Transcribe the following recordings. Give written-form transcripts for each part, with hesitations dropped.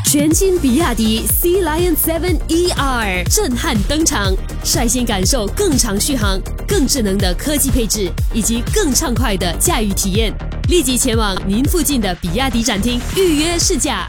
全新比亚迪 Sea Lion 7 ER 震撼登场，率先感受更长续航、更智能的科技配置以及更畅快的驾驭体验。立即前往您附近的比亚迪展厅预约试驾。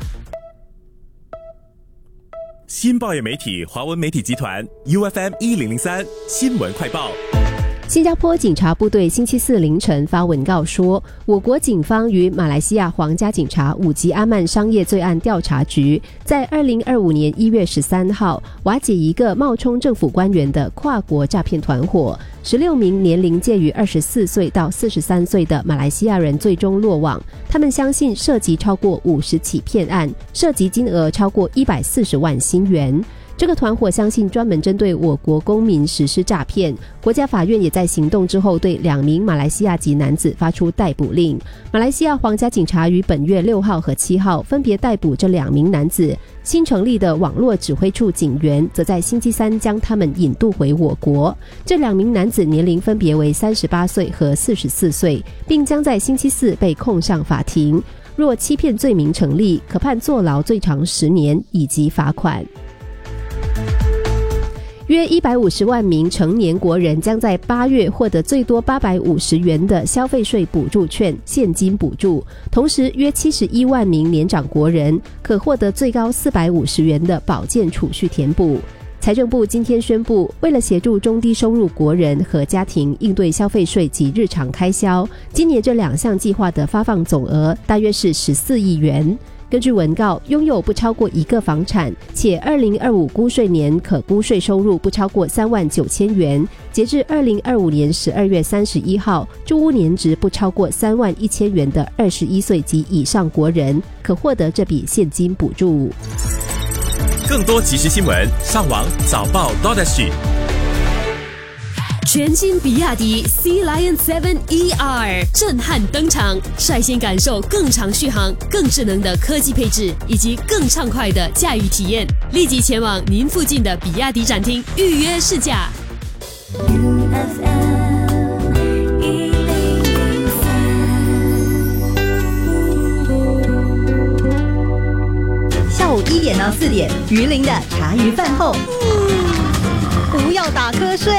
新报业媒体华文媒体集团 UFM 1003新闻快报。 新加坡警察部队星期四凌晨发文告说，我国警方与马来西亚皇家警察五级阿曼商业罪案调查局在2025年1月13号瓦解一个冒充政府官员的跨国诈骗团伙，16名年龄介于24岁到43岁的马来西亚人最终落网。他们相信涉及超过50起骗案，涉及金额超过140万新元。这个团伙相信专门针对我国公民实施诈骗，国家法院也在行动之后对2名马来西亚籍男子发出逮捕令。马来西亚皇家警察于本月6号和7号分别逮捕这2名男子，新成立的网络指挥处警员则在星期三将他们引渡回我国。这2名男子年龄分别为38岁和44岁，并将在星期四被控上法庭。若欺骗罪名成立，可判坐牢最长10年以及罚款。约150万名成年国人将在8月获得最多850元的消费税补助券现金补助，同时约71万名年长国人可获得最高450元的保健储蓄填补。财政部今天宣布，为了协助中低收入国人和家庭应对消费税及日常开销，今年这2项计划的发放总额大约是14亿元。根据文告，拥有不超过1个房产，且2025估税年可估税收入不超过3万9千元，截至2025年12月31号，住屋年值不超过3万1千元的21岁及以上国人，可获得这笔现金补助。 更多即时新闻，上网早报 .SG。 全新比亚迪 Sea Lion 7 ER 震撼登场，率先感受更长续航、更智能的科技配置以及更畅快的驾驭体验。立即前往您附近的比亚迪展厅预约试驾。 下午1点到4点，鱼鳞的茶余饭后，不要打瞌睡。